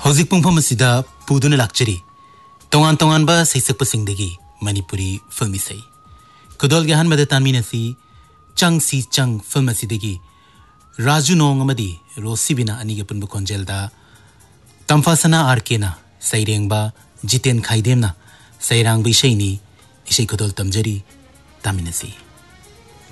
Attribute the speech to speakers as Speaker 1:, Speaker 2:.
Speaker 1: हौजिक पुंफम असिदा पुदुना लाक्चरी तोंगान तोंगान बा सैसकपसिंगदगी मणिपुरी फिल्म इसै खुदोल गे हनबदा तामिनसी चंग सी चंग फिल्म असिदगी राजू नोंग अमदी रोसिबिना अनिगे पुनबु खोंजेलदा तंफासना आरकेना सैरेंगबा जितेन खाइदेमना सैरांग बिशैनी इशै खुदोल तमजरी तामिनसी।